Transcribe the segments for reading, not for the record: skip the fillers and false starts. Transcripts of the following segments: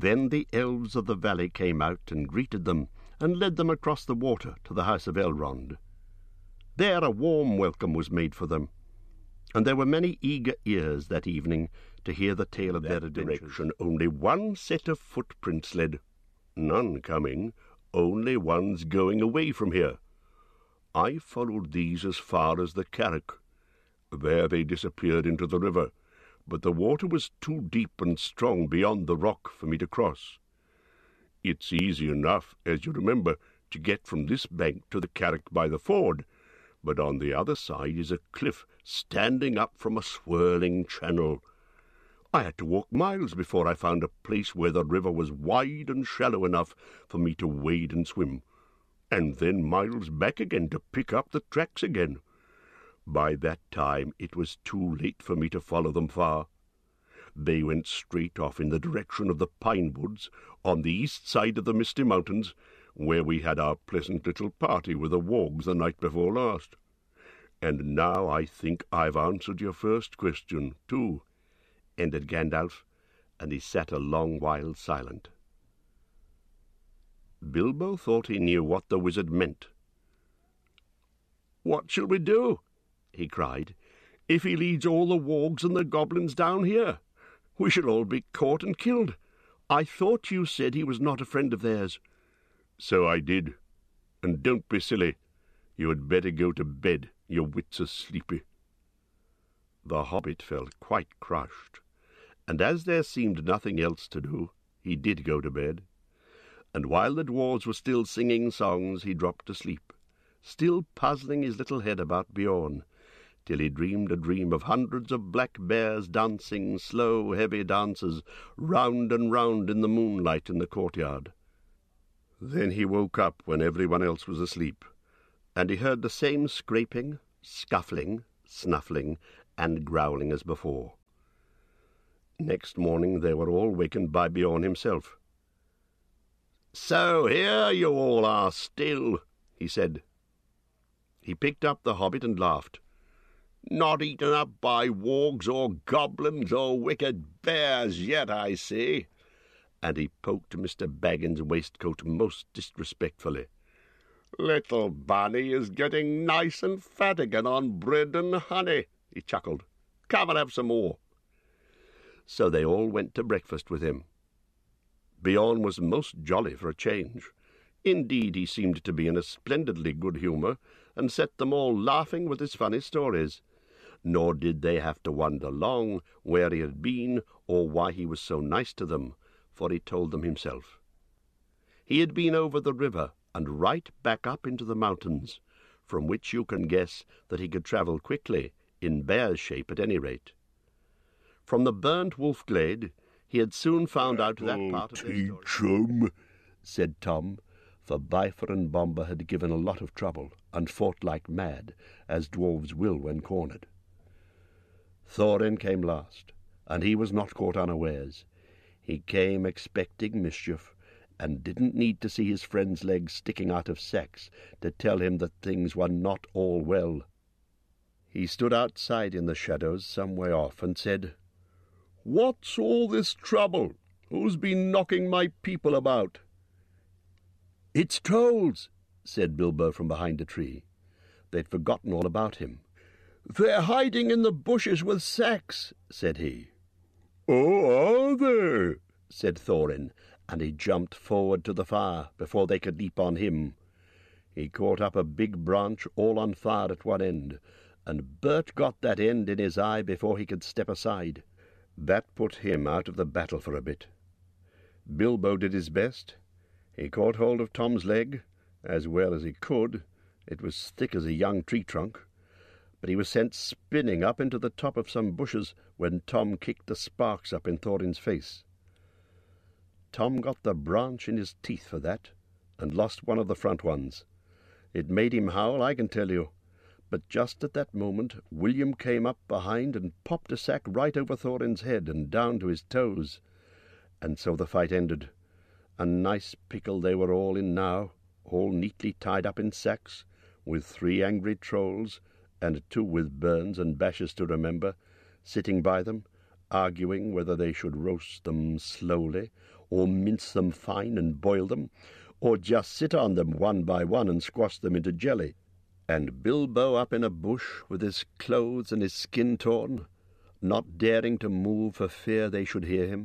Then the elves of the valley came out and greeted them, and led them across the water to the house of Elrond. There a warm welcome was made for them, and there were many eager ears that evening to hear the tale of their adventures. Only one set of footprints led, none coming, only ones going away from here. I followed these as far as the Carrick. There they disappeared into the river, but the water was too deep and strong beyond the rock for me to cross. It's easy enough, as you remember, to get from this bank to the Carrick by the ford, but on the other side is a cliff standing up from a swirling channel. I had to walk miles before I found a place where the river was wide and shallow enough for me to wade and swim, and then miles back again to pick up the tracks again. By that time it was too late for me to follow them far. They went straight off in the direction of the pine woods on the east side of the Misty Mountains, where we had our pleasant little party with the wargs the night before last. And now I think I've answered your first question, too, ended Gandalf, and he sat a long while silent. Bilbo thought he knew what the wizard meant. "What shall we do?" he cried. "If he leads all the wargs and the goblins down here, we shall all be caught and killed. I thought you said he was not a friend of theirs." "So I did. And don't be silly. You had better go to bed. Your wits are sleepy." The hobbit felt quite crushed, and as there seemed nothing else to do, he did go to bed. And while the dwarves were still singing songs, he dropped to sleep, still puzzling his little head about Beorn, till he dreamed a dream of hundreds of black bears dancing slow, heavy dances round and round in the moonlight in the courtyard. Then he woke up when everyone else was asleep, and he heard the same scraping, scuffling, snuffling, and growling as before. Next morning they were all wakened by Beorn himself. "So here you all are still," he said. He picked up the hobbit and laughed. "Not eaten up by wargs or goblins or wicked bears yet, I see." And he poked Mr. Baggin's waistcoat most disrespectfully. "Little Bunny is getting nice and fat again on bread and honey," he chuckled. "Come and have some more." So they all went to breakfast with him. Beorn was most jolly for a change. Indeed, he seemed to be in a splendidly good humour, and set them all laughing with his funny stories. Nor did they have to wonder long where he had been or why he was so nice to them, for he told them himself. He had been over the river and right back up into the mountains, from which you can guess that he could travel quickly, in bear's shape at any rate. From the burnt wolf glade he had soon found out that part of their story. Said Tom, for Bifur and Bomber had given a lot of trouble, and fought like mad, as dwarves will when cornered. Thorin came last, and he was not caught unawares. He came expecting mischief, and didn't need to see his friend's legs sticking out of sacks to tell him that things were not all well. He stood outside in the shadows some way off, and said, "What's all this trouble? Who's been knocking my people about?" "It's trolls," said Bilbo from behind a tree. They'd forgotten all about him. "They're hiding in the bushes with sacks," said he. "Oh, are they?" said Thorin, and he jumped forward to the fire before they could leap on him. He caught up a big branch all on fire at one end, and Bert got that end in his eye before he could step aside. That put him out of the battle for a bit. Bilbo did his best. He caught hold of Tom's leg, as well as he could. It was thick as a young tree trunk, but he was sent spinning up into the top of some bushes when Tom kicked the sparks up in Thorin's face. Tom got the branch in his teeth for that, and lost one of the front ones. It made him howl, I can tell you. But just at that moment William came up behind and popped a sack right over Thorin's head and down to his toes. And so the fight ended. A nice pickle they were all in now, all neatly tied up in sacks, with 3 angry trolls, and 2 with burns and bashes to remember, sitting by them, arguing whether they should roast them slowly, or mince them fine and boil them, or just sit on them one by one and squash them into jelly. And Bilbo up in a bush, with his clothes and his skin torn, not daring to move for fear they should hear him.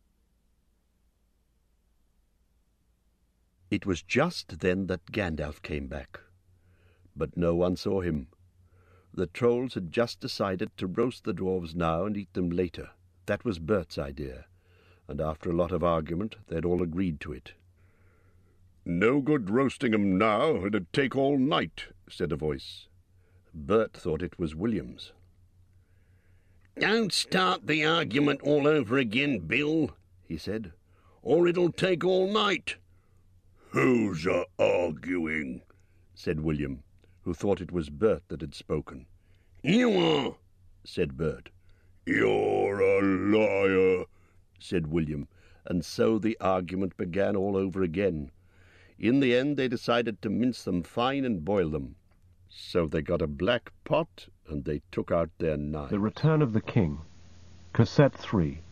It was just then that Gandalf came back, but no one saw him. The trolls had just decided to roast the dwarves now and eat them later. That was Bert's idea, and after a lot of argument they'd all agreed to it. "No good roasting 'em now, it'd take all night," said a voice. Bert thought it was William's. "Don't start the argument all over again, Bill," he said, "or it'll take all night." "Who's a-arguing?" said William, who thought it was Bert that had spoken. "You are," said Bert. "You're a liar," said William, and so the argument began all over again. In the end they decided to mince them fine and boil them. So they got a black pot, and they took out their knives. The Return of the King, Cassette 3.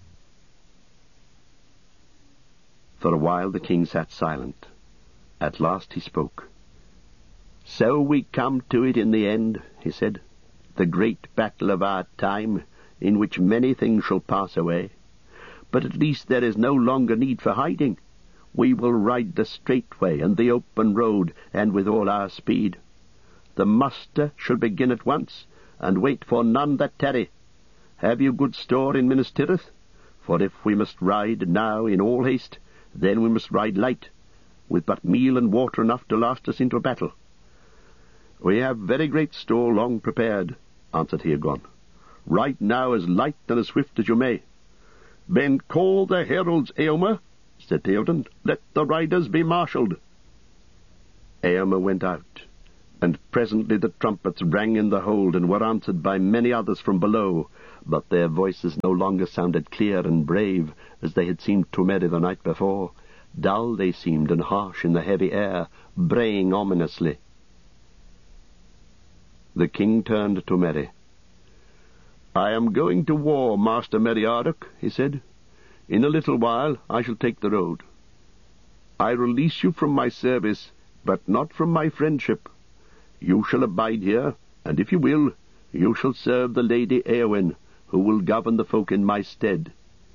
For a while the king sat silent. At last he spoke. "So we come to it in the end," he said, "the great battle of our time, in which many things shall pass away. But at least there is no longer need for hiding. We will ride the straight way and the open road, and with all our speed. The muster shall begin at once, and wait for none that tarry. Have you good store in Minas Tirith? For if we must ride now in all haste, then we must ride light, with but meal and water enough to last us into battle." "We have very great store long prepared," answered Heogon. "Ride now as light and as swift as you may." "Then call the heralds, Eomer," said Theoden. "Let the riders be marshalled." Eomer went out, and presently the trumpets rang in the hold and were answered by many others from below, but their voices no longer sounded clear and brave as they had seemed to Merry the night before. Dull they seemed and harsh in the heavy air, braying ominously. The king turned to Merry. "I am going to war, Master Meriadoc," he said. "In a little while I shall take the road. I release you from my service, but not from my friendship. You shall abide here, and if you will, you shall serve the Lady Eowyn, who will govern the folk in my stead."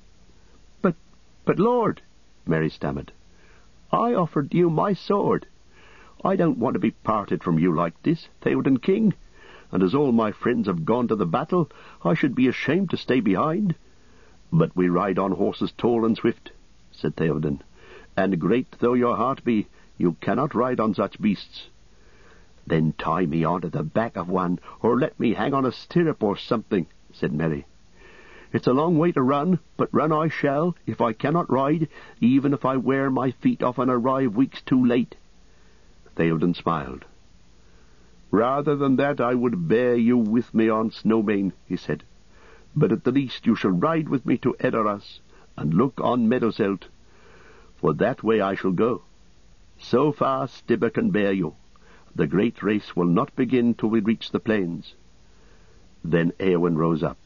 But, Lord," Merry stammered, "I offered you my sword. I don't want to be parted from you like this, Theoden King, and as all my friends have gone to the battle, I should be ashamed to stay behind." "But we ride on horses tall and swift," said Theoden, "and great though your heart be, you cannot ride on such beasts." "Then tie me on to the back of one, or let me hang on a stirrup or something," said Merry. "It's a long way to run, but run I shall, if I cannot ride, even if I wear my feet off and arrive weeks too late." Theoden smiled. "Rather than that I would bear you with me on Snowmane," he said. "But at the least you shall ride with me to Edoras, and look on Meadowselt, for that way I shall go. So far Stibber can bear you. The great race will not begin till we reach the plains." Then Eowyn rose up.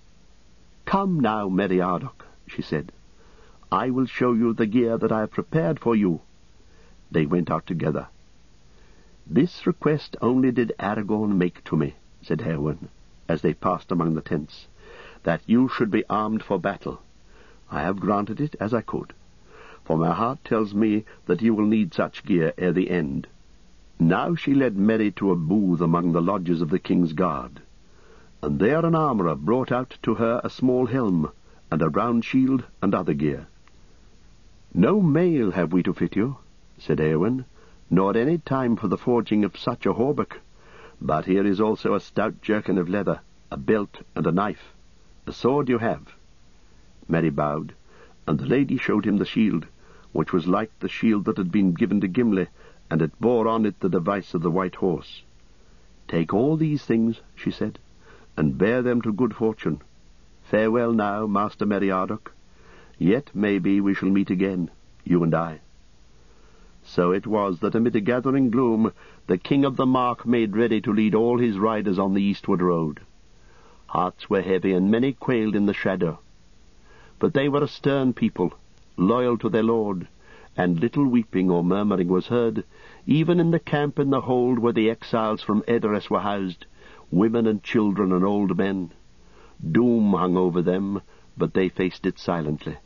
"Come now, Meriadoc," she said. "I will show you the gear that I have prepared for you." They went out together. "This request only did Aragorn make to me," said Eowyn, as they passed among the tents, "that you should be armed for battle. I have granted it as I could, for my heart tells me that you will need such gear ere the end." Now she led Merry to a booth among the lodges of the king's guard, and there an armourer brought out to her a small helm, and a round shield, and other gear. "No mail have we to fit you," said Eowyn, "nor any time for the forging of such a hauberk. But here is also a stout jerkin of leather, a belt, and a knife. A sword you have." Merry bowed, and the lady showed him the shield, which was like the shield that had been given to Gimli, and it bore on it the device of the white horse. "Take all these things," she said, "and bear them to good fortune. Farewell now, Master Meriadoc. Yet, maybe, we shall meet again, you and I." So it was that amid a gathering gloom the King of the Mark made ready to lead all his riders on the eastward road. Hearts were heavy, and many quailed in the shadow. But they were a stern people, loyal to their lord, and little weeping or murmuring was heard, even in the camp in the hold where the exiles from Edoras were housed, women and children and old men. Doom hung over them, but they faced it silently.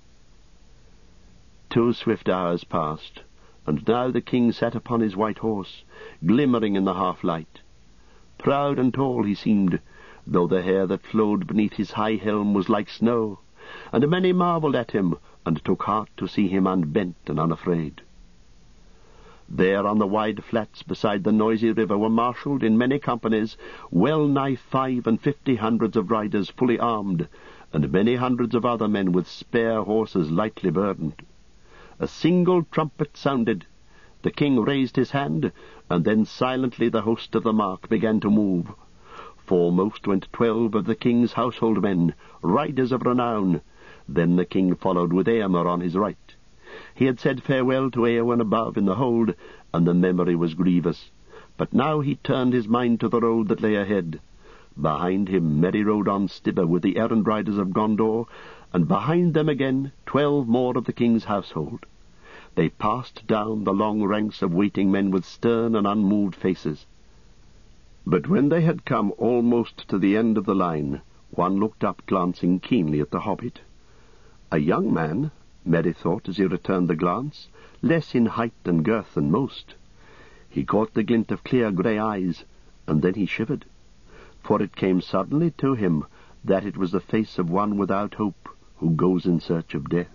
2 swift hours passed, and now the king sat upon his white horse, glimmering in the half-light. Proud and tall he seemed, though the hair that flowed beneath his high helm was like snow, and many marvelled at him, and took heart to see him unbent and unafraid. There on the wide flats beside the noisy river were marshalled in many companies well-nigh 55 hundreds of riders fully armed, and many hundreds of other men with spare horses lightly burdened. A single trumpet sounded. The king raised his hand, and then silently the host of the mark began to move. Foremost went 12 of the king's household men, riders of renown. Then the king followed with Eomer on his right. He had said farewell to Eowyn above in the hold, and the memory was grievous. But now he turned his mind to the road that lay ahead. Behind him Merry rode on Stibber with the errand riders of Gondor, and behind them again 12 more of the king's household. They passed down the long ranks of waiting men with stern and unmoved faces. But when they had come almost to the end of the line, one looked up, glancing keenly at the hobbit. A young man, Merry thought as he returned the glance, less in height and girth than most. He caught the glint of clear grey eyes, and then he shivered, for it came suddenly to him that it was the face of one without hope, who goes in search of death.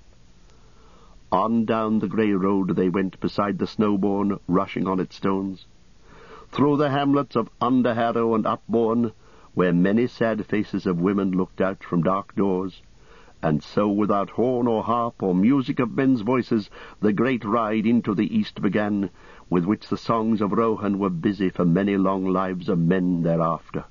On down the grey road they went beside the Snowbourne, rushing on its stones, through the hamlets of Underharrow and Upbourne, where many sad faces of women looked out from dark doors, and so without horn or harp or music of men's voices the great ride into the east began, with which the songs of Rohan were busy for many long lives of men thereafter.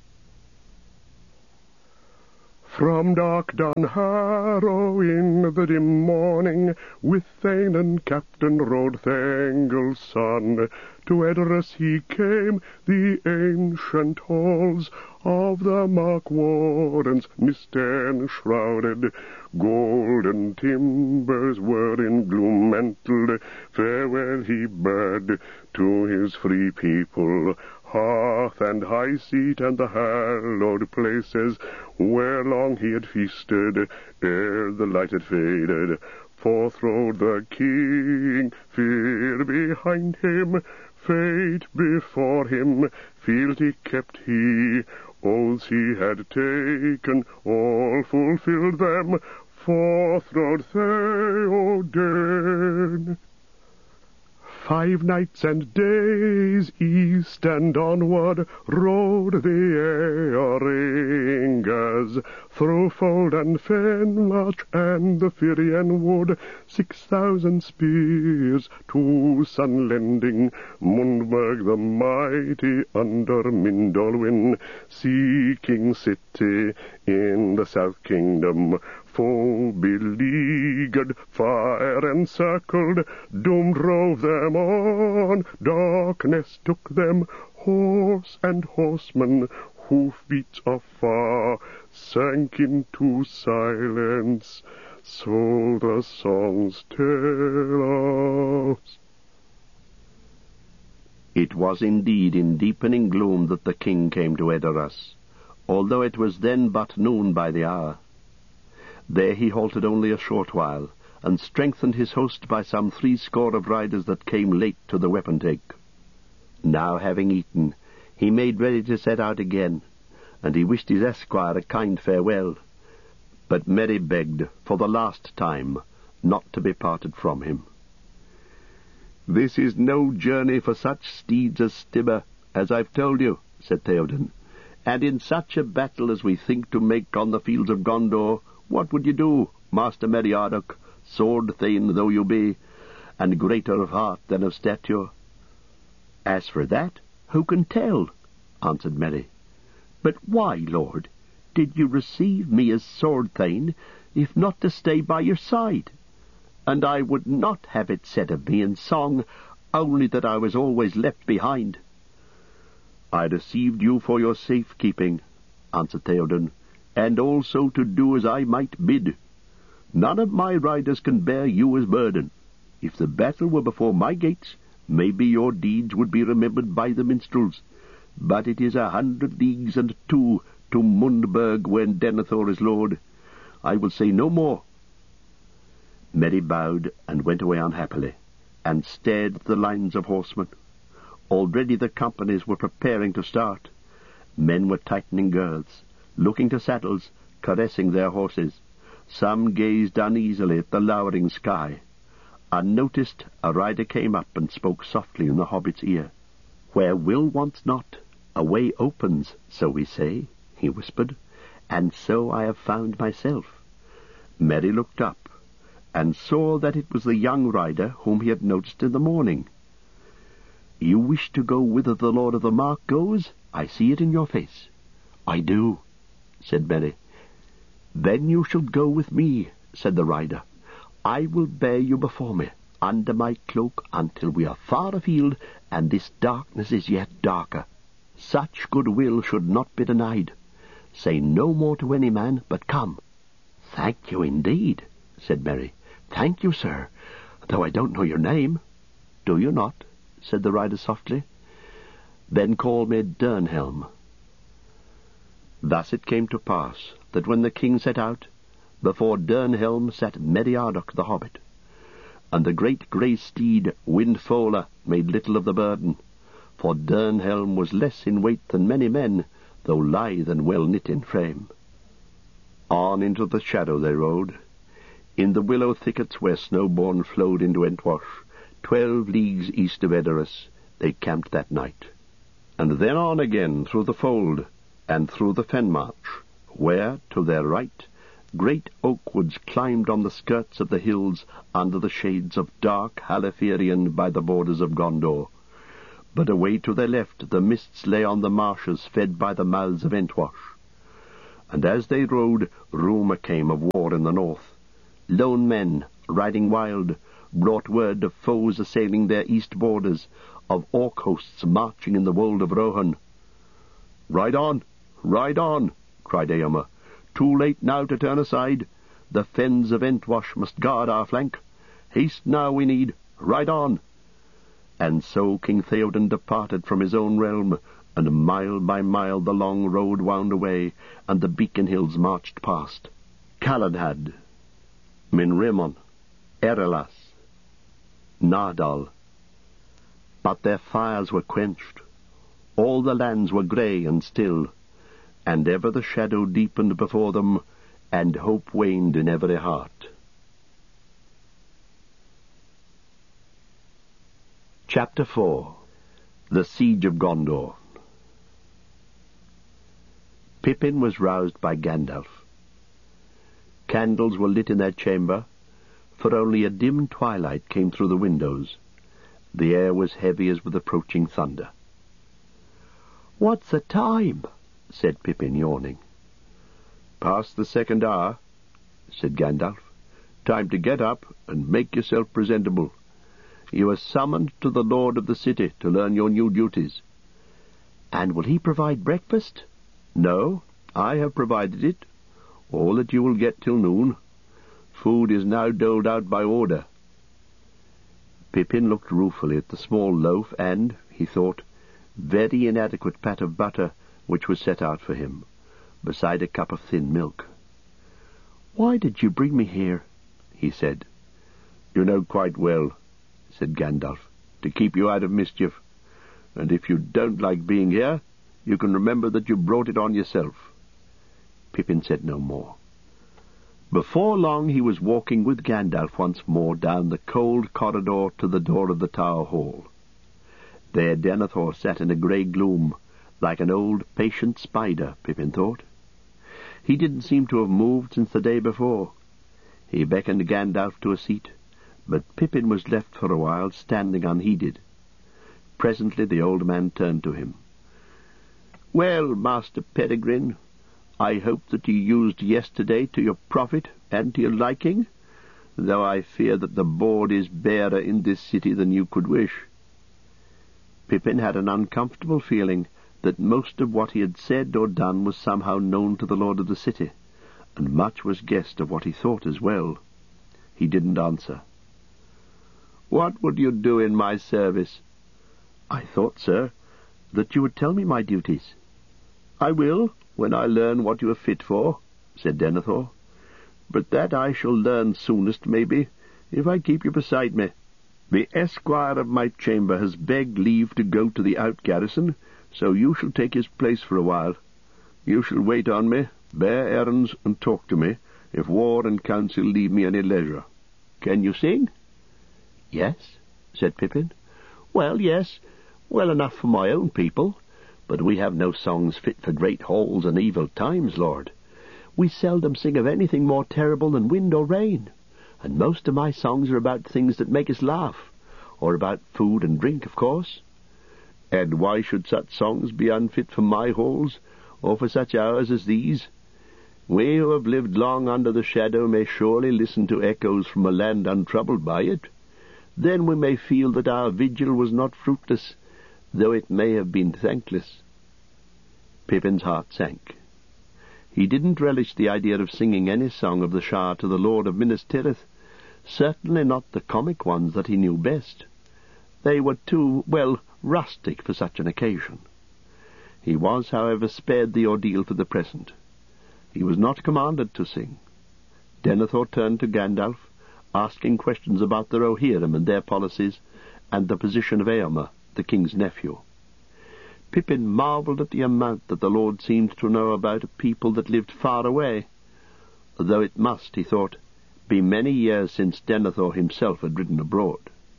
From dark Dunharrow in the dim morning, with Thane and Captain rode Thangol's son. To Edoras he came, the ancient halls of the Mark Wardens mist enshrouded. Golden timbers were in gloom mantled. Farewell he bade to his free people, hearth and high seat and the hallowed places where long he had feasted ere the light had faded. Forth rode the king, fear behind him, fate before him, fealty kept he. Oaths he had taken, all fulfilled them. Forth rode Theoden. 5 nights and days east and onward rode the Eorringers, through fold and fen, march and the Firian wood, 6,000 spears to Sunlending, Mundburg the mighty under Mindolwyn, seeking city in the South Kingdom. Foe beleaguered, fire encircled, doom drove them on, darkness took them, horse and horseman, hoofbeats afar, sank into silence, so the songs tell us. It was indeed in deepening gloom that the king came to Edoras, although it was then but noon by the hour. There he halted only a short while, and strengthened his host by some 80 of riders that came late to the weapon-take. Now, having eaten, he made ready to set out again, and he wished his esquire a kind farewell. But Merry begged, for the last time, not to be parted from him. "This is no journey for such steeds as Stibber, as I've told you," said Theoden, "and in such a battle as we think to make on the fields of Gondor, what would you do, Master Meriadoc, sword thane though you be, and greater of heart than of stature?" "As for that, who can tell?" answered Merry. "But why, Lord, did you receive me as sword thane, if not to stay by your side? And I would not have it said of me in song, only that I was always left behind." "I received you for your safe-keeping," answered Theoden, "and also to do as I might bid. None of my riders can bear you as burden. If the battle were before my gates, maybe your deeds would be remembered by the minstrels. But it is 100 leagues and 2 to Mundburg, when Denethor is lord. I will say no more." Merry bowed and went away unhappily, and stared at the lines of horsemen. Already the companies were preparing to start. Men were tightening girths, looking to saddles, caressing their horses. Some gazed uneasily at the lowering sky. Unnoticed, a rider came up and spoke softly in the hobbit's ear. "Where will wants not, a way opens, so we say," he whispered, "and so I have found myself." Merry looked up, and saw that it was the young rider whom he had noticed in the morning. "You wish to go whither the Lord of the Mark goes? I see it in your face." "I do," said Merry. "Then you shall go with me," said the rider. "I will bear you before me, under my cloak, until we are far afield, and this darkness is yet darker. Such goodwill should not be denied. Say no more to any man, but come." "Thank you indeed," said Merry. "Thank you, sir, though I don't know your name." "Do you not?" said the rider softly. "Then call me Dernhelm." Thus it came to pass that when the king set out, before Dernhelm sat Meriadoc the hobbit, and the great grey steed Windfola made little of the burden, for Dernhelm was less in weight than many men, though lithe and well knit in frame. On into the shadow they rode. In the willow thickets where Snowbourn flowed into Entwash, 12 leagues east of Edoras, they camped that night. And then on again through the fold, and through the Fenmarch, where, to their right, great oak woods climbed on the skirts of the hills under the shades of dark Halathirion by the borders of Gondor. But away to their left the mists lay on the marshes fed by the mouths of Entwash. And as they rode, rumour came of war in the north. Lone men, riding wild, brought word of foes assailing their east borders, of orc hosts marching in the wold of Rohan. "Ride on! Ride on!" cried Eomer. "Too late now to turn aside. The fens of Entwash must guard our flank. Haste now we need. Ride on!" And so King Theoden departed from his own realm, and mile by mile the long road wound away, and the beacon hills marched past. Caladhad, Minrimon, Erelas, Nardal. But their fires were quenched. All the lands were grey and still, and ever the shadow deepened before them, and hope waned in every heart. Chapter 4. The Siege of Gondor. Pippin was roused by Gandalf. Candles were lit in their chamber, for only a dim twilight came through the windows. The air was heavy as with approaching thunder. "What's the time?" said Pippin, yawning. "Past the 2nd hour," said Gandalf. "Time to get up and make yourself presentable. You are summoned to the Lord of the City to learn your new duties." "And will he provide breakfast?" "No, I have provided it, all that you will get till noon. Food is now doled out by order." Pippin looked ruefully at the small loaf and, he thought, very inadequate pat of butter which was set out for him, beside a cup of thin milk. "Why did you bring me here?" he said. "You know quite well," said Gandalf, "to keep you out of mischief. And if you don't like being here, you can remember that you brought it on yourself." Pippin said no more. Before long he was walking with Gandalf once more down the cold corridor to the door of the Tower Hall. There Denethor sat in a grey gloom, like an old patient spider, Pippin thought. He didn't seem to have moved since the day before. He beckoned Gandalf to a seat, but Pippin was left for a while standing unheeded. Presently the old man turned to him. "Well, Master Peregrine, I hope that you used yesterday to your profit and to your liking, though I fear that the board is barer in this city than you could wish." Pippin had an uncomfortable feeling that most of what he had said or done was somehow known to the Lord of the City, and much was guessed of what he thought as well. He didn't answer. "What would you do in my service?" "I thought, sir, that you would tell me my duties." "I will, when I learn what you are fit for," said Denethor. "But that I shall learn soonest, maybe, if I keep you beside me. The esquire of my chamber has begged leave to go to the out-garrison, so you shall take his place for a while. You shall wait on me, bear errands, and talk to me, if war and council leave me any leisure. Can you sing?" "Yes," said Pippin. "Well, yes, well enough for my own people, but we have no songs fit for great halls and evil times, Lord. We seldom sing of anything more terrible than wind or rain, and most of my songs are about things that make us laugh, or about food and drink, of course." "And why should such songs be unfit for my halls, or for such hours as these? We who have lived long under the shadow may surely listen to echoes from a land untroubled by it. Then we may feel that our vigil was not fruitless, though it may have been thankless." Pippin's heart sank. He didn't relish the idea of singing any song of the Shah to the Lord of Minas Tirith, certainly not the comic ones that he knew best. They were too, rustic for such an occasion. He was, however, spared the ordeal for the present. He was not commanded to sing. Denethor turned to Gandalf, asking questions about the Rohirrim and their policies, and the position of Éomer, the king's nephew. Pippin marvelled at the amount that the Lord seemed to know about a people that lived far away, though it must, he thought, be many years since Denethor himself had ridden abroad.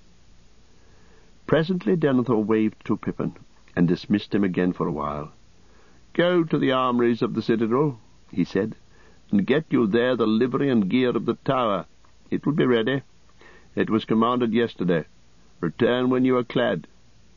Presently Denethor waved to Pippin, and dismissed him again for a while. "Go to the armories of the citadel," he said, "and get you there the livery and gear of the tower. It will be ready. It was commanded yesterday. Return when you are clad."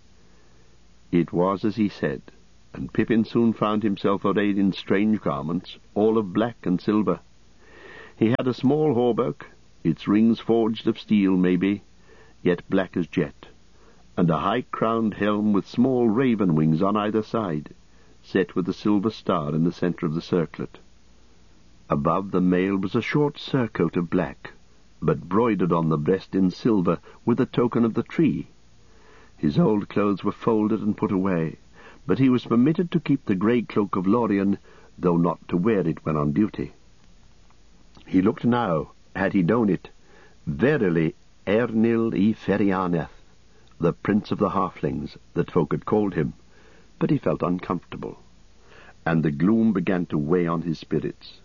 It was as he said, and Pippin soon found himself arrayed in strange garments, all of black and silver. He had a small hauberk, its rings forged of steel, maybe, yet black as jet, and a high-crowned helm with small raven wings on either side, set with a silver star in the centre of the circlet. Above the mail was a short surcoat of black, but broidered on the breast in silver with a token of the tree. His old clothes were folded and put away, but he was permitted to keep the grey cloak of Lorien, though not to wear it when on duty. He looked now, had he known it, verily Ernil y Ferianeth, the prince of the halflings, that folk had called him, but he felt uncomfortable, and the gloom began to weigh on his spirits.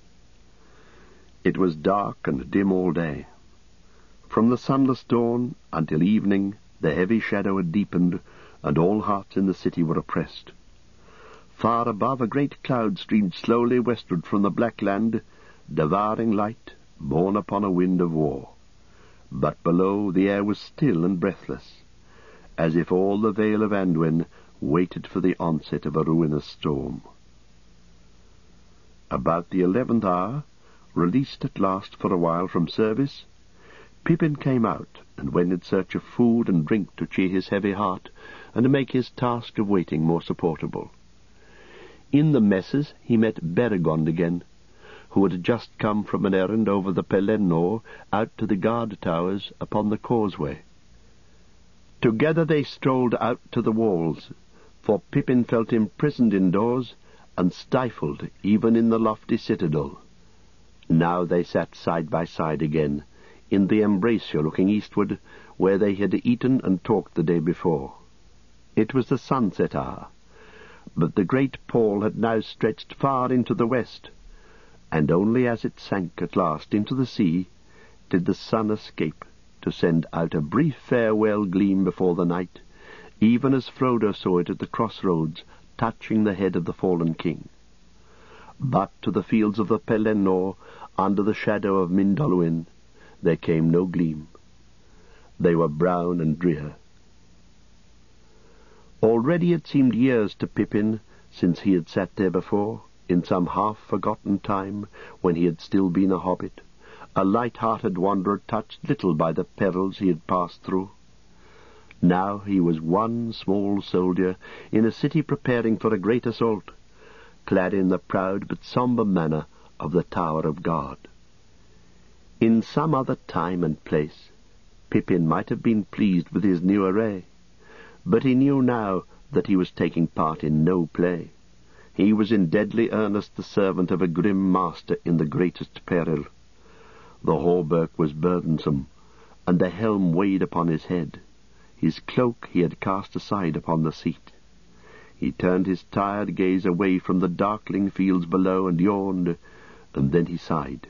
It was dark and dim all day. From the sunless dawn until evening the heavy shadow had deepened, and all hearts in the city were oppressed. Far above a great cloud streamed slowly westward from the black land, devouring light, borne upon a wind of war. But below the air was still and breathless, as if all the vale of Anduin waited for the onset of a ruinous storm. About the 11th hour, released at last for a while from service, Pippin came out and went in search of food and drink to cheer his heavy heart and to make his task of waiting more supportable. In the messes he met Beregond again, who had just come from an errand over the Pelennor out to the guard towers upon the causeway. Together they strolled out to the walls, for Pippin felt imprisoned indoors and stifled even in the lofty citadel. Now they sat side by side again, in the embrasure looking eastward, where they had eaten and talked the day before. It was the sunset hour, but the great pall had now stretched far into the west, and only as it sank at last into the sea did the sun escape to send out a brief farewell gleam before the night, even as Frodo saw it at the crossroads, touching the head of the fallen king. But to the fields of the Pelennor, under the shadow of Mindolluin, there came no gleam. They were brown and drear. Already it seemed years to Pippin since he had sat there before, in some half-forgotten time, when he had still been a hobbit, a light-hearted wanderer touched little by the perils he had passed through. Now he was one small soldier in a city preparing for a great assault, clad in the proud but sombre manner of the Tower of God. In some other time and place, Pippin might have been pleased with his new array, but he knew now that he was taking part in no play. He was in deadly earnest the servant of a grim master in the greatest peril. The hauberk was burdensome, and the helm weighed upon his head. His cloak he had cast aside upon the seat. He turned his tired gaze away from the darkling fields below and yawned, and then he sighed.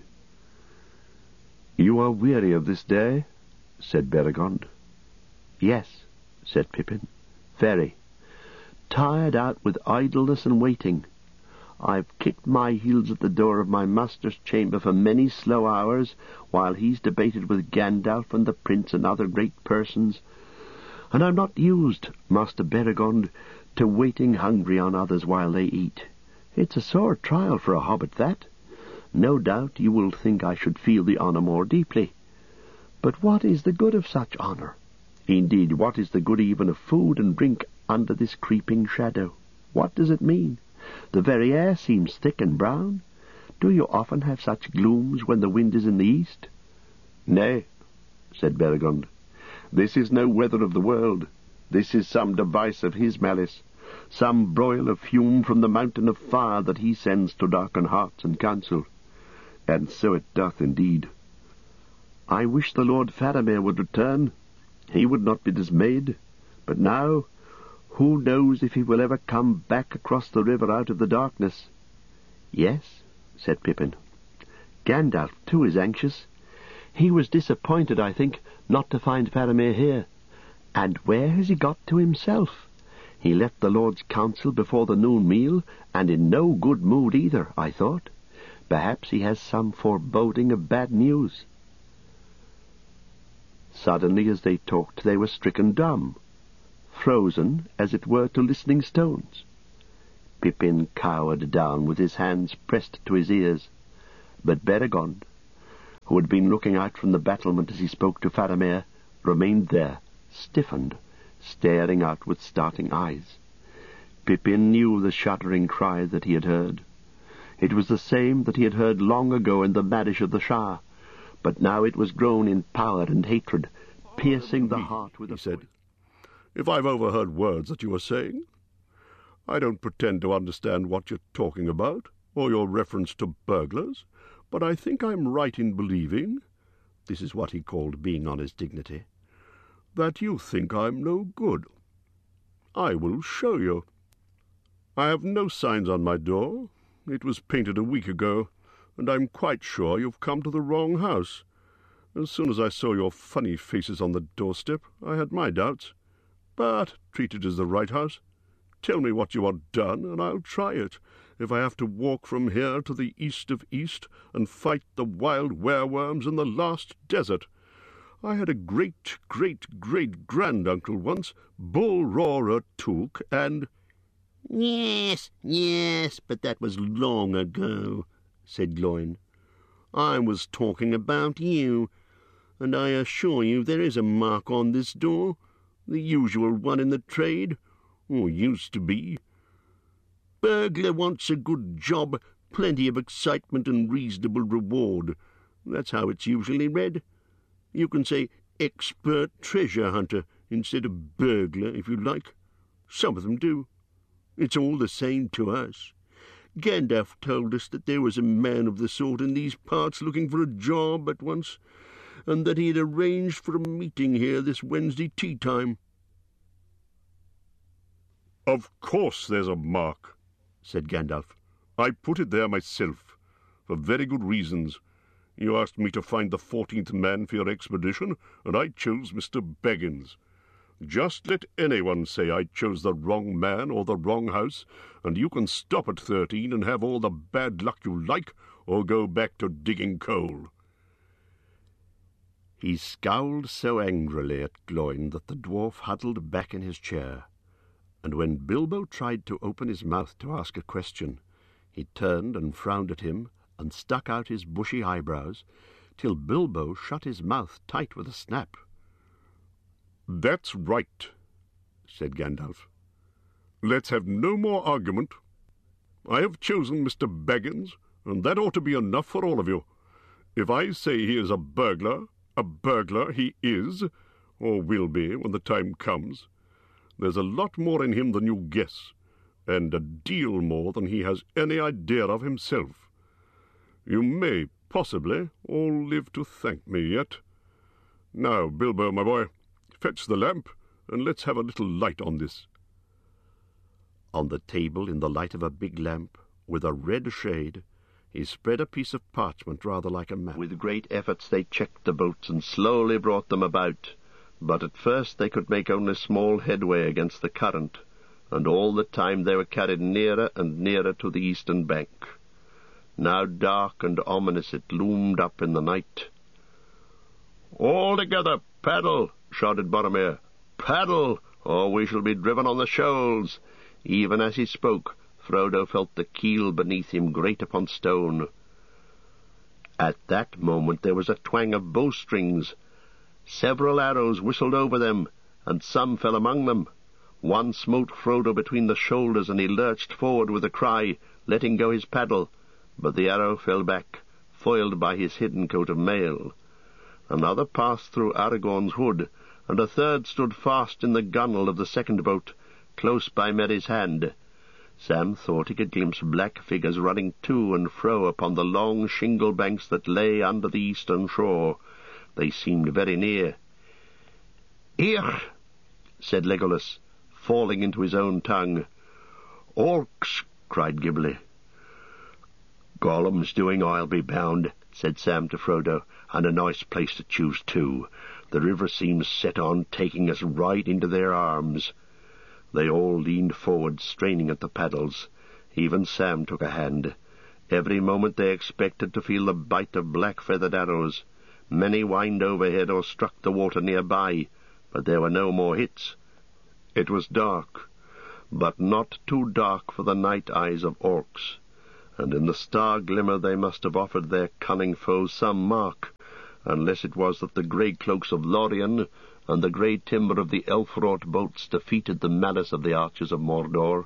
"You are weary of this day?" said Beregond. "Yes," said Pippin, "very. Tired out with idleness and waiting. I've kicked my heels at the door of my master's chamber for many slow hours, while he's debated with Gandalf and the prince and other great persons, and I'm not used, Master Beregond, to waiting hungry on others while they eat. It's a sore trial for a hobbit, that. No doubt you will think I should feel the honour more deeply. But what is the good of such honour? Indeed, what is the good even of food and drink under this creeping shadow? What does it mean? The very air seems thick and brown. Do you often have such glooms when the wind is in the east?" "Nay," said Beregond, "this is no weather of the world. This is some device of his malice, some broil of fume from the mountain of fire that he sends to darken hearts and counsel. And so it doth indeed. I wish the Lord Faramir would return. He would not be dismayed. But now, who knows if he will ever come back across the river out of the darkness?" "Yes," said Pippin. "Gandalf, too, is anxious. He was disappointed, I think, not to find Faramir here. And where has he got to himself? He left the Lord's council before the noon meal, and in no good mood either, I thought. Perhaps he has some foreboding of bad news." Suddenly, as they talked, they were stricken dumb, frozen, as it were, to listening stones. Pippin cowered down with his hands pressed to his ears, but Beregond, who had been looking out from the battlement as he spoke to Faramir, remained there, stiffened, staring out with starting eyes. Pippin knew the shuddering cry that he had heard. It was the same that he had heard long ago in the Marish of the Shah, but now it was grown in power and hatred, piercing the heart with he a said, "if I've overheard words that you were saying. I don't pretend to understand what you're talking about, or your reference to burglars, but I think I'm right in believing," this is what he called being on his dignity, "that you think I'm no good. I will show you. I have no signs on my door. It was painted a week ago, and I'm quite sure you've come to the wrong house. As soon as I saw your funny faces on the doorstep, I had my doubts. But treat it as the right house. Tell me what you want done, and I'll try it, if I have to walk from here to the east of East and fight the wild wereworms in the last desert. I had a great-great-great-granduncle once, Bull Roarer Took, and—" "Yes, but that was long ago," said Gloin. "I was talking about you, and I assure you there is a mark on this door, the usual one in the trade, or used to be. Burglar wants a good job, plenty of excitement and reasonable reward. That's how it's usually read. You can say expert treasure hunter instead of burglar, if you like. Some of them do. It's all the same to us. Gandalf told us that there was a man of the sort in these parts looking for a job at once, and that he had arranged for a meeting here this Wednesday tea-time." "Of course there's a mark," said Gandalf. "I put it there myself, for very good reasons. You asked me to find the 14th man for your expedition, and I chose Mr. Baggins. Just let anyone say I chose the wrong man or the wrong house, and you can stop at 13 and have all the bad luck you like, or go back to digging coal." He scowled so angrily at Gloin that the dwarf huddled back in his chair, and when Bilbo tried to open his mouth to ask a question, he turned and frowned at him and stuck out his bushy eyebrows, till Bilbo shut his mouth tight with a snap. "That's right," said Gandalf. "Let's have no more argument. I have chosen Mr. Baggins, and that ought to be enough for all of you. If I say he is a burglar he is, or will be when the time comes. There's a lot more in him than you guess, and a deal more than he has any idea of himself. You may possibly all live to thank me yet. Now, Bilbo, my boy, fetch the lamp, and let's have a little light on this." On the table, in the light of a big lamp, with a red shade, he spread a piece of parchment rather like a map. With great efforts they checked the boats and slowly brought them about, but at first they could make only small headway against the current, and all the time they were carried nearer and nearer to the eastern bank. Now dark and ominous it loomed up in the night. "All together, paddle!" shouted Boromir. "Paddle, or we shall be driven on the shoals." Even as he spoke, Frodo felt the keel beneath him grate upon stone. At that moment there was a twang of bowstrings. Several arrows whistled over them, and some fell among them. One smote Frodo between the shoulders, and he lurched forward with a cry, letting go his paddle, but the arrow fell back, foiled by his hidden coat of mail. Another passed through Aragorn's hood, and a third stood fast in the gunwale of the second boat, close by Merry's hand. Sam thought he could glimpse black figures running to and fro upon the long shingle banks that lay under the eastern shore. They seemed very near. "Here," said Legolas, falling into his own tongue. "Orcs," cried Gimli. "Gollum's doing, I'll be bound," said Sam to Frodo, "and a nice place to choose too. The river seems set on taking us right into their arms." They all leaned forward, straining at the paddles. Even Sam took a hand. Every moment they expected to feel the bite of black-feathered arrows. Many whined overhead or struck the water nearby, but there were no more hits. It was dark, but not too dark for the night eyes of orcs, and in the star glimmer they must have offered their cunning foes some mark, unless it was that the grey cloaks of Lorien and the grey timber of the elf-wrought boats defeated the malice of the archers of Mordor.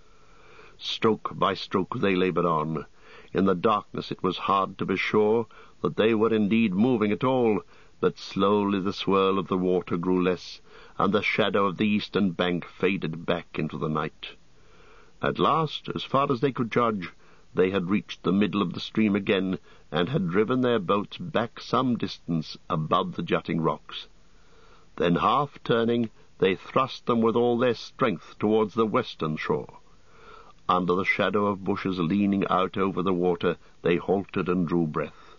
Stroke by stroke they laboured on. In the darkness it was hard to be sure that they were indeed moving at all, but slowly the swirl of the water grew less, and the shadow of the eastern bank faded back into the night. At last, as far as they could judge, they had reached the middle of the stream again, and had driven their boats back some distance above the jutting rocks. Then, half-turning, they thrust them with all their strength towards the western shore. Under the shadow of bushes leaning out over the water, they halted and drew breath.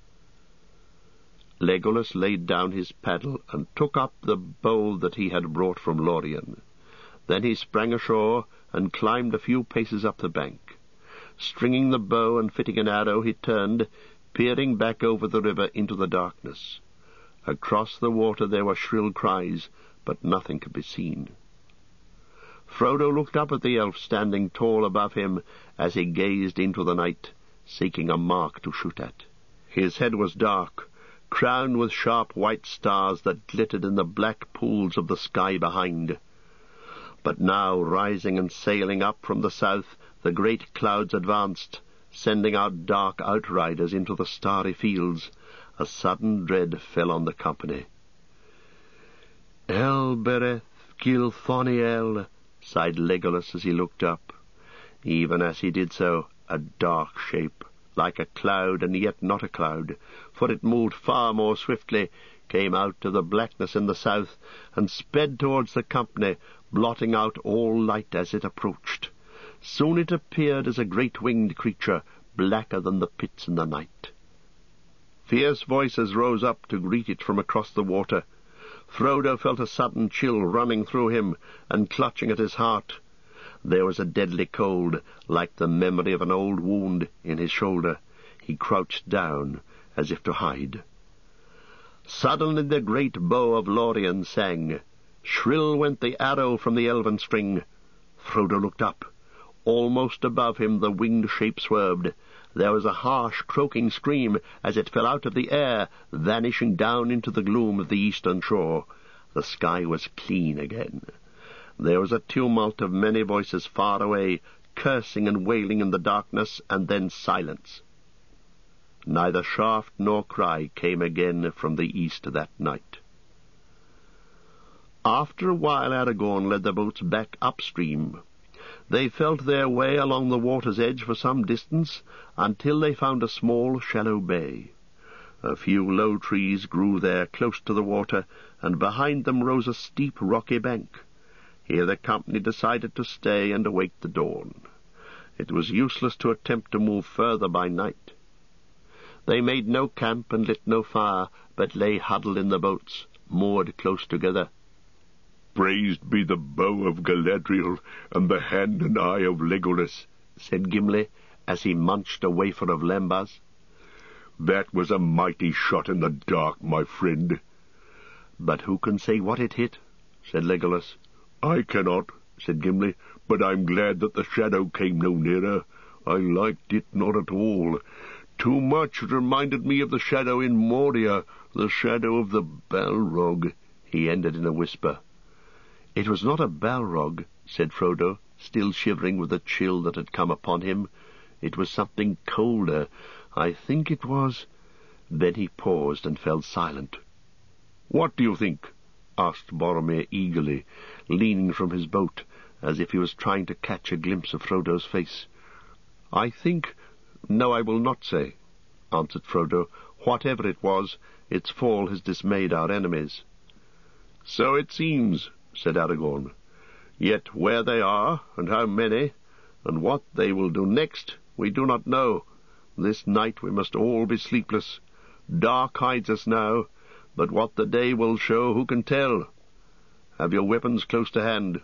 Legolas laid down his paddle and took up the bow that he had brought from Lorien. Then he sprang ashore and climbed a few paces up the bank. Stringing the bow and fitting an arrow, he turned, peering back over the river into the darkness. Across the water there were shrill cries, but nothing could be seen. Frodo looked up at the elf standing tall above him as he gazed into the night, seeking a mark to shoot at. His head was dark, crowned with sharp white stars that glittered in the black pools of the sky behind. But now, rising and sailing up from the south, the great clouds advanced, sending out dark outriders into the starry fields. A sudden dread fell on the company. "Elbereth Gilthoniel," sighed Legolas as he looked up. Even as he did so, a dark shape, like a cloud and yet not a cloud, for it moved far more swiftly, came out of the blackness in the south, and sped towards the company, blotting out all light as it approached. Soon it appeared as a great winged creature, blacker than the pits in the night. Fierce voices rose up to greet it from across the water. Frodo felt a sudden chill running through him and clutching at his heart. There was a deadly cold, like the memory of an old wound, in his shoulder. He crouched down, as if to hide. Suddenly the great bow of Lorien sang. Shrill went the arrow from the elven string. Frodo looked up. Almost above him the winged shape swerved. There was a harsh, croaking scream as it fell out of the air, vanishing down into the gloom of the eastern shore. The sky was clean again. There was a tumult of many voices far away, cursing and wailing in the darkness, and then silence. Neither shaft nor cry came again from the east that night. After a while Aragorn led the boats back upstream. They felt their way along the water's edge for some distance, until they found a small, shallow bay. A few low trees grew there close to the water, and behind them rose a steep, rocky bank. Here the company decided to stay and await the dawn. It was useless to attempt to move further by night. They made no camp and lit no fire, but lay huddled in the boats, moored close together. "Praised be the bow of Galadriel and the hand and eye of Legolas," said Gimli, as he munched a wafer of lembas. "That was a mighty shot in the dark, my friend." "But who can say what it hit?" said Legolas. "I cannot," said Gimli, "but I'm glad that the shadow came no nearer. I liked it not at all. Too much it reminded me of the shadow in Moria, the shadow of the Balrog," he ended in a whisper. "It was not a Balrog," said Frodo, still shivering with the chill that had come upon him. "It was something colder. I think it was—" Then he paused and fell silent. "What do you think?" asked Boromir eagerly, leaning from his boat, as if he was trying to catch a glimpse of Frodo's face. "I think— No, I will not say," answered Frodo. "Whatever it was, its fall has dismayed our enemies." "So it seems," said Aragorn. "Yet where they are, and how many, and what they will do next, we do not know. This night we must all be sleepless. Dark hides us now, but what the day will show, who can tell? Have your weapons close to hand."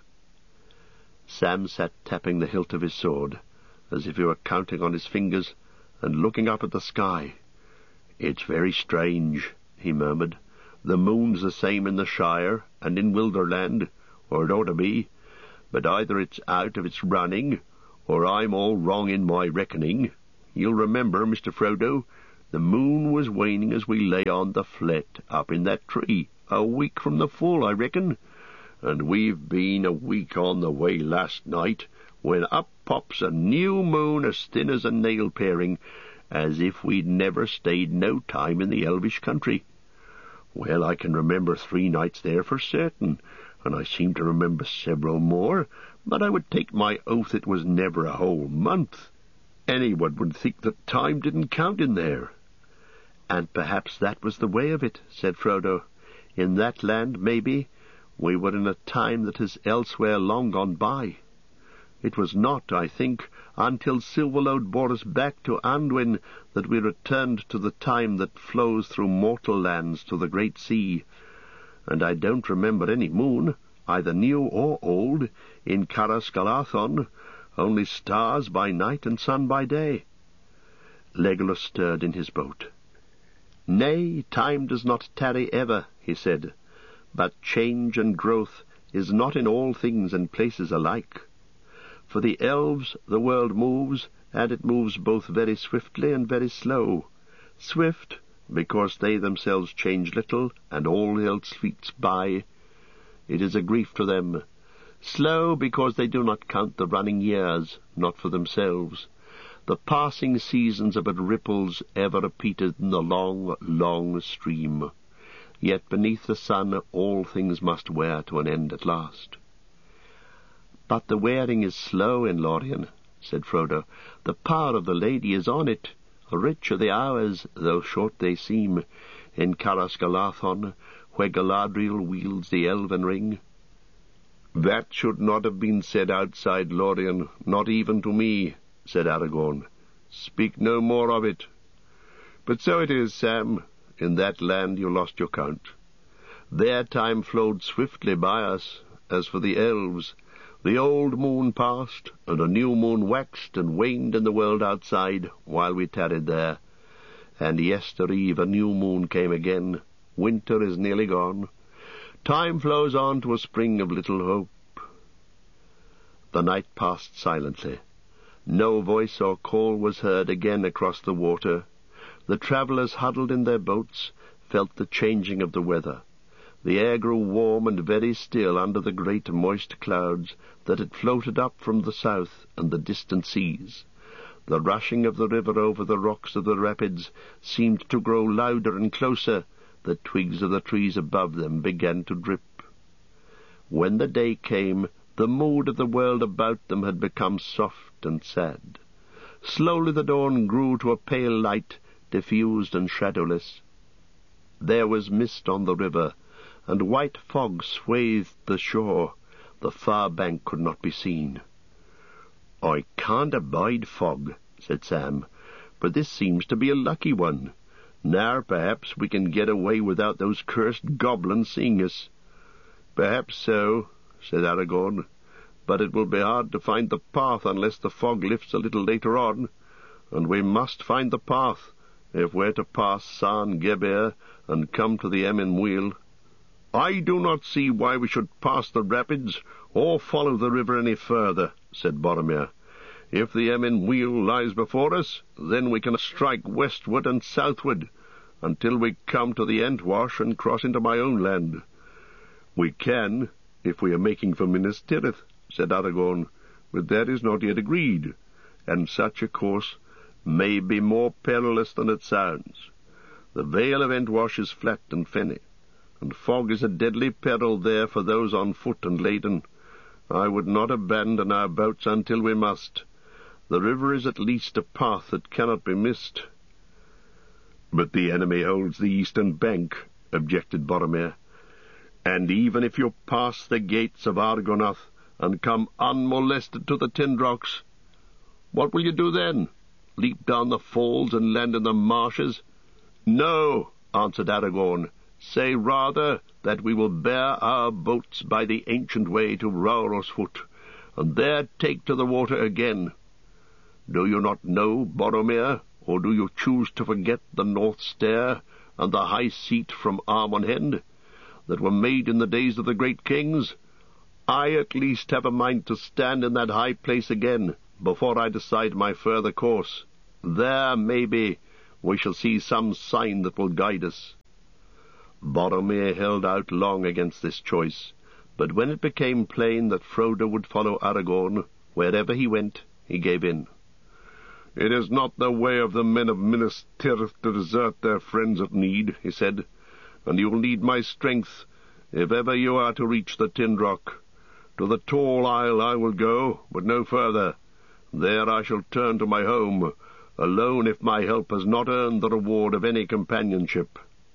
Sam sat tapping the hilt of his sword, as if he were counting on his fingers, and looking up at the sky. "It's very strange," he murmured. "The moon's the same in the Shire and in Wilderland, or it ought to be, but either it's out of its running, or I'm all wrong in my reckoning. You'll remember, Mr. Frodo, the moon was waning as we lay on the flet up in that tree, a week from the full, I reckon, and we've been a week on the way last night, when up pops a new moon as thin as a nail-paring, as if we'd never stayed no time in the Elvish country. Well, I can remember 3 nights there for certain, and I seem to remember several more, but I would take my oath it was never a whole month. Anyone would think that time didn't count in there." "And perhaps that was the way of it," said Frodo. "In that land, maybe, we were in a time that is elsewhere long gone by. It was not, I think, until Silverlode bore us back to Anduin that we returned to the time that flows through mortal lands to the great sea. And I don't remember any moon, either new or old, in Carasgalathon, only stars by night and sun by day." Legolas stirred in his boat. "Nay, time does not tarry ever," he said, "but change and growth is not in all things and places alike. For the elves the world moves, and it moves both very swiftly and very slow. Swift, because they themselves change little, and all else fleets by. It is a grief to them. Slow, because they do not count the running years, not for themselves. The passing seasons are but ripples ever repeated in the long, long stream. Yet beneath the sun all things must wear to an end at last." "But the wearing is slow in Lorien," said Frodo. "The power of the lady is on it. Rich are the hours, though short they seem, in Carasgalathon, where Galadriel wields the elven ring." "That should not have been said outside Lorien, not even to me," said Aragorn. "Speak no more of it. But so it is, Sam. In that land you lost your count. Their time flowed swiftly by us. As for the elves, the old moon passed, and a new moon waxed and waned in the world outside while we tarried there. And yestereve a new moon came again. Winter is nearly gone. Time flows on to a spring of little hope." The night passed silently. No voice or call was heard again across the water. The travellers, huddled in their boats, felt the changing of the weather. The air grew warm and very still under the great moist clouds that had floated up from the south and the distant seas. The rushing of the river over the rocks of the rapids seemed to grow louder and closer. The twigs of the trees above them began to drip. When the day came, the mood of the world about them had become soft and sad. Slowly the dawn grew to a pale light, diffused and shadowless. There was mist on the river, and white fog swathed the shore. The far bank could not be seen. "I can't abide fog," said Sam, "but this seems to be a lucky one. Now perhaps we can get away without those cursed goblins seeing us." "Perhaps so," said Aragorn, "but it will be hard to find the path unless the fog lifts a little later on, and we must find the path if we're to pass San Geber and come to the Emyn Muil." "I do not see why we should pass the rapids or follow the river any further," said Boromir. "If the Emyn Muil lies before us, then we can strike westward and southward until we come to the Entwash and cross into my own land." "We can, if we are making for Minas Tirith," said Aragorn, "but that is not yet agreed, and such a course may be more perilous than it sounds. The Vale of Entwash is flat and fenny, and fog is a deadly peril there for those on foot and laden. I would not abandon our boats until we must. The river is at least a path that cannot be missed." "But the enemy holds the eastern bank," objected Boromir. "And even if you pass the gates of Argonath and come unmolested to the Tindrox, what will you do then? Leap down the falls and land in the marshes?" "No," answered Aragorn. "Say rather that we will bear our boats by the ancient way to Rauros-Foot, and there take to the water again. Do you not know, Boromir, or do you choose to forget the North Stair and the high seat from Armonhend that were made in the days of the great kings? I at least have a mind to stand in that high place again before I decide my further course. There, maybe, we shall see some sign that will guide us." Boromir held out long against this choice, but when it became plain that Frodo would follow Aragorn wherever he went, he gave in. "It is not the way of the men of Minas Tirith to desert their friends at need," he said, "and you will need my strength if ever you are to reach the Tindrock. To the Tall Isle I will go, but no further. There I shall turn to my home, alone if my help has not earned the reward of any companionship."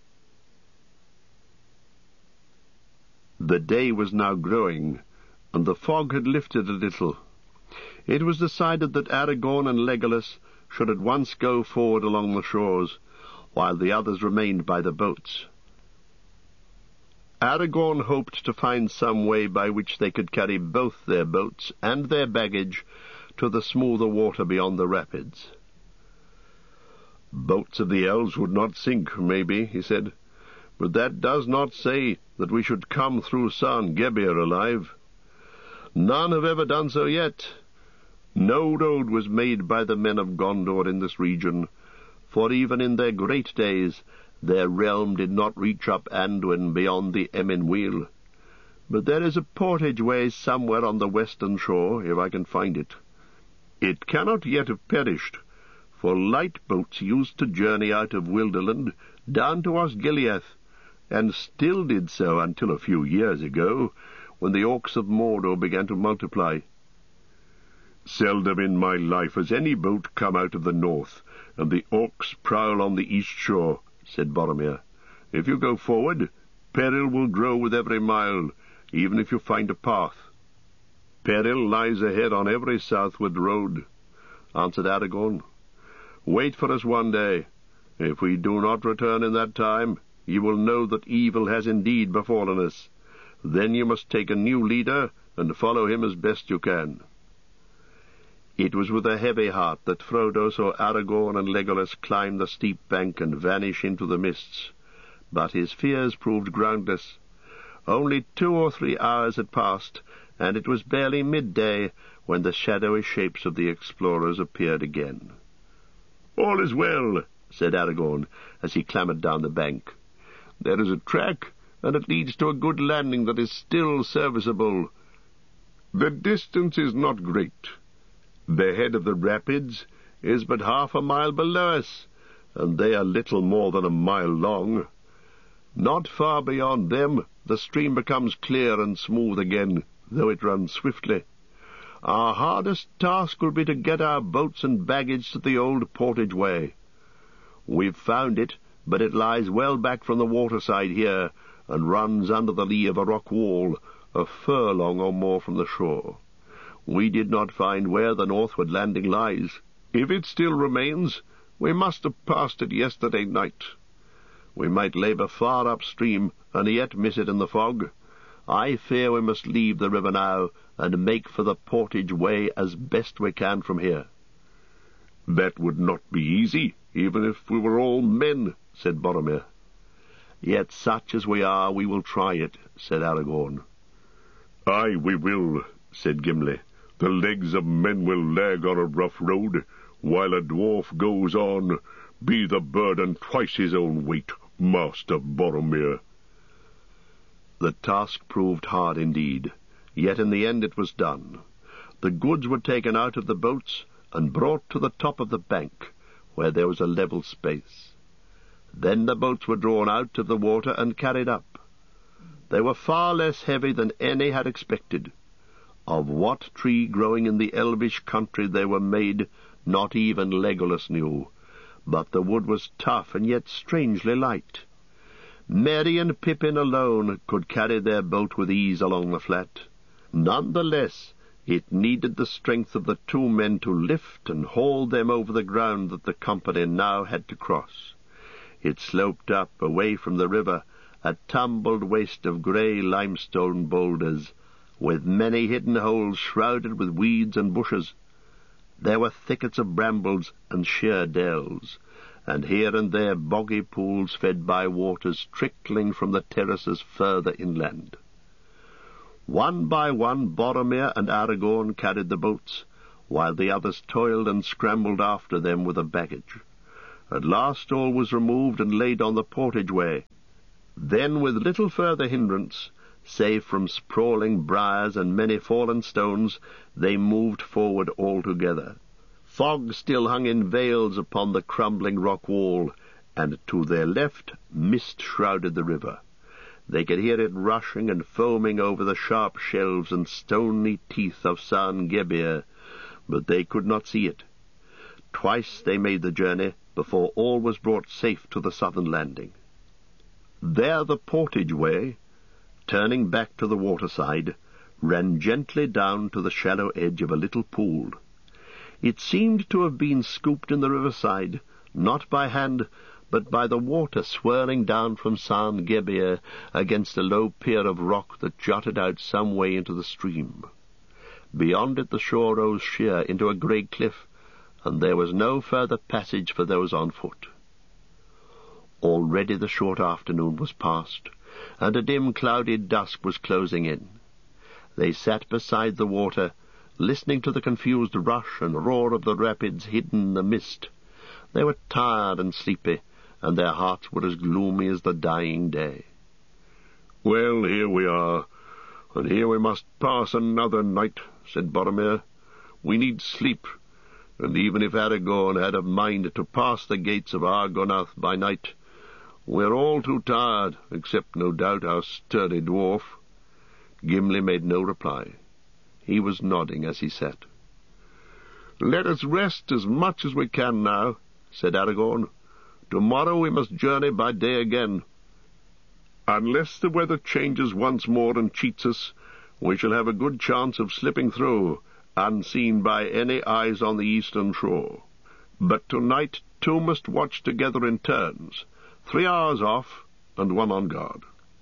The day was now growing, and the fog had lifted a little. It was decided that Aragorn and Legolas should at once go forward along the shores, while the others remained by the boats. Aragorn hoped to find some way by which they could carry both their boats and their baggage to the smoother water beyond the rapids. "Boats of the elves would not sink, maybe," he said, "but that does not say that we should come through San Geber alive. None have ever done so yet. No road was made by the men of Gondor in this region, for even in their great days their realm did not reach up Anduin beyond the Emyn Muil. But there is a portage-way somewhere on the western shore, if I can find it. It cannot yet have perished, for light boats used to journey out of Wilderland down to Osgiliath, and still did so until a few years ago, when the orcs of Mordor began to multiply." "Seldom in my life has any boat come out of the north, and the orcs prowl on the east shore," said Boromir. "If you go forward, peril will grow with every mile, even if you find a path." "Peril lies ahead on every southward road," answered Aragorn. "Wait for us one day. If we do not return in that time, you will know that evil has indeed befallen us. Then you must take a new leader and follow him as best you can." It was with a heavy heart that Frodo saw Aragorn and Legolas climb the steep bank and vanish into the mists, but his fears proved groundless. Only 2 or 3 hours had passed, and it was barely midday when the shadowy shapes of the explorers appeared again. "All is well," said Aragorn, as he clambered down the bank. "There is a track, and it leads to a good landing that is still serviceable. The distance is not great. The head of the rapids is but 1/2 a mile below us, and they are little more than a mile long. Not far beyond them the stream becomes clear and smooth again, though it runs swiftly. Our hardest task will be to get our boats and baggage to the old portage way. We've found it, but it lies well back from the waterside here, and runs under the lee of a rock wall, a furlong or more from the shore. We did not find where the northward landing lies. If it still remains, we must have passed it yesterday night. We might labour far upstream, and yet miss it in the fog. I fear we must leave the river now, and make for the portage way as best we can from here." "That would not be easy, even if we were all men," said Boromir. "Yet such as we are, we will try it," said Aragorn. "Aye, we will," said Gimli. "The legs of men will lag on a rough road, while a dwarf goes on. Be the burden twice his own weight, Master Boromir." The task proved hard indeed, yet in the end it was done. The goods were taken out of the boats and brought to the top of the bank, where there was a level space. Then the boats were drawn out of the water and carried up. They were far less heavy than any had expected. Of what tree growing in the Elvish country they were made, not even Legolas knew, but the wood was tough and yet strangely light. Merry and Pippin alone could carry their boat with ease along the flat. None the less, it needed the strength of the 2 men to lift and haul them over the ground that the company now had to cross. It sloped up away from the river, a tumbled waste of grey limestone boulders, with many hidden holes shrouded with weeds and bushes. There were thickets of brambles and sheer dells, and here and there boggy pools fed by waters trickling from the terraces further inland. One by one Boromir and Aragorn carried the boats, while the others toiled and scrambled after them with the baggage. At last all was removed and laid on the portage way. Then, with little further hindrance, save from sprawling briars and many fallen stones, they moved forward altogether. Fog still hung in veils upon the crumbling rock wall, and to their left mist shrouded the river. They could hear it rushing and foaming over the sharp shelves and stony teeth of San Gebir, but they could not see it. Twice they made the journey before all was brought safe to the southern landing. There the portage way, turning back to the waterside, ran gently down to the shallow edge of a little pool. It seemed to have been scooped in the riverside, not by hand, but by the water swirling down from San Gebir against a low pier of rock that jutted out some way into the stream. Beyond it the shore rose sheer into a grey cliff, and there was no further passage for those on foot. Already the short afternoon was past, and a dim clouded dusk was closing in. They sat beside the water, listening to the confused rush and roar of the rapids hidden in the mist. They were tired and sleepy, and their hearts were as gloomy as the dying day. "Well, here we are, and here we must pass another night," said Boromir. "We need sleep, and even if Aragorn had a mind to pass the gates of Argonath by night, we're all too tired, except no doubt our sturdy dwarf." Gimli made no reply. He was nodding as he sat. "Let us rest as much as we can now," said Aragorn. "Tomorrow we must journey by day again. Unless the weather changes once more and cheats us, we shall have a good chance of slipping through, unseen by any eyes on the eastern shore. But tonight 2 must watch together in turns, 3 hours off and 1 on guard."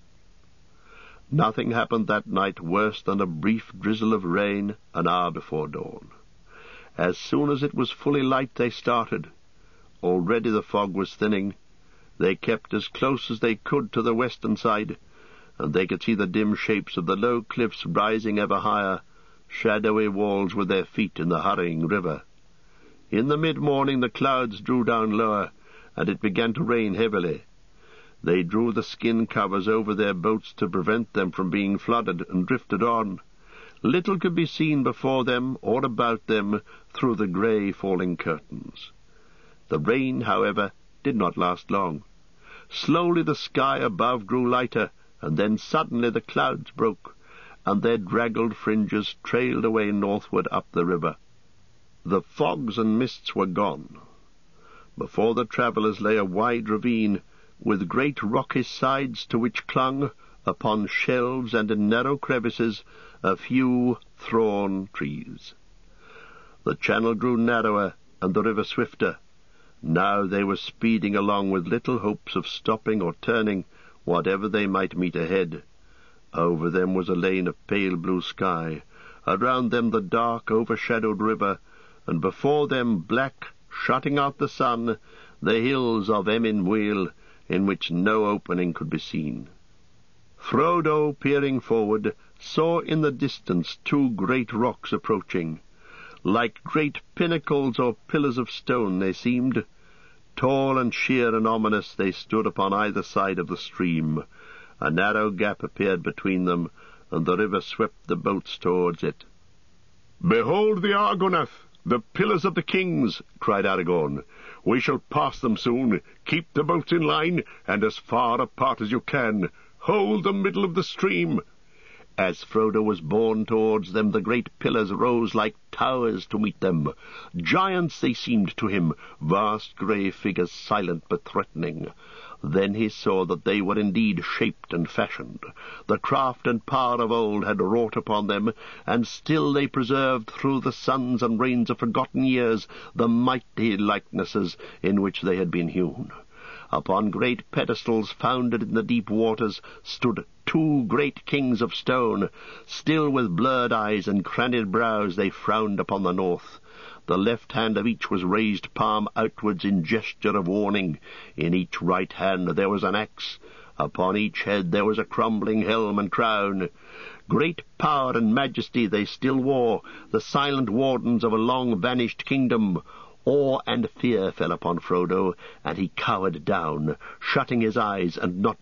Nothing happened that night worse than a brief drizzle of rain an hour before dawn. As soon as it was fully light they started. Already the fog was thinning. They kept as close as they could to the western side, and they could see the dim shapes of the low cliffs rising ever higher, shadowy walls with their feet in the hurrying river. In the mid-morning the clouds drew down lower, and it began to rain heavily. They drew the skin covers over their boats to prevent them from being flooded, and drifted on. Little could be seen before them or about them through the grey falling curtains. The rain, however, did not last long. Slowly the sky above grew lighter, and then suddenly the clouds broke, and their draggled fringes trailed away northward up the river. The fogs and mists were gone. Before the travellers lay a wide ravine, with great rocky sides to which clung, upon shelves and in narrow crevices, a few thorn trees. The channel grew narrower and the river swifter. Now they were speeding along with little hopes of stopping or turning, whatever they might meet ahead. Over them was a lane of pale blue sky, around them the dark, overshadowed river, and before them, black, shutting out the sun, the hills of Emyn Muil, in which no opening could be seen. Frodo, peering forward, saw in the distance two great rocks approaching. Like great pinnacles or pillars of stone they seemed. Tall and sheer and ominous they stood upon either side of the stream. A narrow gap appeared between them, and the river swept the boats towards it. "Behold the Argonath, the pillars of the kings!" cried Aragorn. "We shall pass them soon. Keep the boats in line, and as far apart as you can. Hold the middle of the stream." As Frodo was borne towards them, the great pillars rose like towers to meet them. Giants they seemed to him, vast grey figures, silent but threatening. Then he saw that they were indeed shaped and fashioned. The craft and power of old had wrought upon them, and still they preserved through the suns and rains of forgotten years the mighty likenesses in which they had been hewn. Upon great pedestals founded in the deep waters stood two great kings of stone. Still with blurred eyes and craned brows they frowned upon the north. The left hand of each was raised palm outwards in gesture of warning. In each right hand there was an axe. Upon each head there was a crumbling helm and crown. Great power and majesty they still wore, the silent wardens of a long-vanished kingdom. Awe and fear fell upon Frodo, and he cowered down, shutting his eyes and not